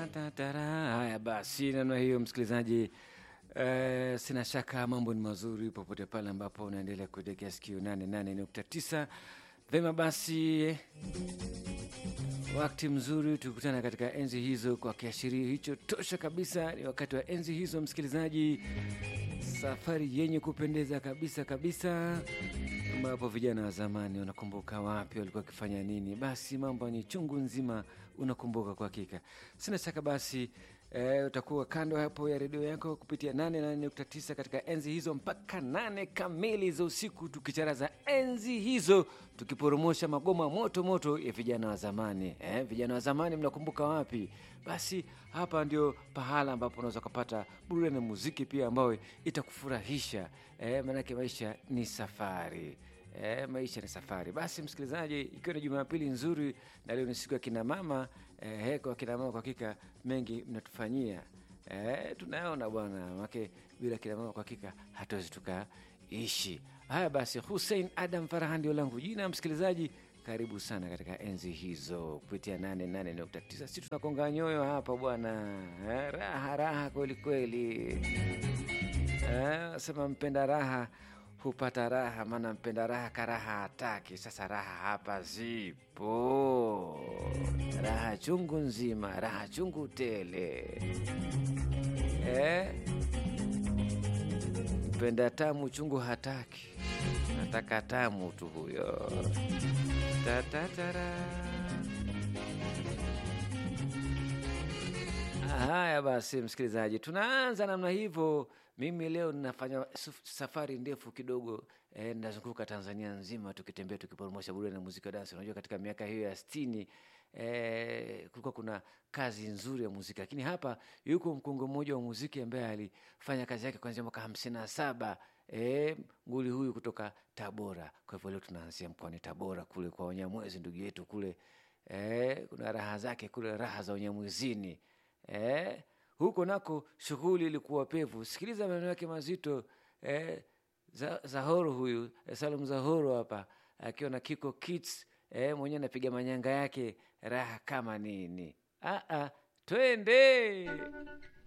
Haya basi, namna hiyo msikilizaji, sina shaka mambo ni mazuri popote pale ambapo unaendelea kutegea sikio 88.9. Vema basi, wakati mzuri tukutana katika enzi hizo, kwa kiashirio hicho tosha kabisa. Ni wakati wa enzi hizo msikilizaji, safari yenye kupendeza kabisa kabisa, ambapo vijana wa zamani unakumbuka wapi walikuwa wakifanya nini. Basi mambo ni chungu nzima, unakumbuka kwa hakika. Sina shaka basi utakuwa kando hapo ya redio yako kupitia 88.9 katika enzi hizo mpaka 8 kamili za usiku, tukicharaza enzi hizo, tukiporomosha magoma moto moto ya vijana wa zamani. Vijana wa zamani mnakumbuka wapi? Basi hapa ndio pahala ambapo unaweza kupata burudani na muziki pia ambayo itakufurahisha. Maanake maisha ni safari. Maisha ni safari. Basi msikilizaji, ikiwa ni Jumapili nzuri na leo ni siku ya kina mama, kwa kina mama kwa hakika mengi mnatufanyia. Tunaona bwana, make bila kina mama kwa hakika hatuwezi tukaishi. Haya basi, Hussein Adam Farhan ndio langu jina msikilizaji. Karibu sana katika enzi hizo kupitia 88.9. Sisi tunakonga nyoyo hapa bwana. Raha raha kweli kweli. Sema mpenda raha hupata raha, maana mpenda raha karaha hataki. Sasa raha hapa zipo, raha chungu nzima, raha chungu tele. Mpenda tamu chungu hataki, nataka tamu tu huyo. Tatatara. Haya basi msikilizaji, tunaanza namna hivyo. Mimi leo ninafanya safari ndefu kidogo, nazunguka Tanzania nzima tukitembea tukipromosha burudani na muziki wa dance. Unajua katika miaka hiyo ya 60 kulikuwa kuna kazi nzuri ya muziki, lakini hapa yuko mkungo mmoja wa muziki ambaye alifanya kazi yake kuanzia mwaka 57. Nguli huyu kutoka Tabora. Kwa hivyo leo tunaanzia mkoani Tabora kule kwa Wanyamwezi, ndugu yetu kule. Kuna raha zake kule, raha za Wanyamwezini. Huko nako shughuli ilikuwa pevu. Sikiliza maneno yake mazito. Zahoro huyu, Salum Zahoro hapa akiwa na Kiko Kids, mwenyewe anapiga manyanga yake, raha kama nini. Twende.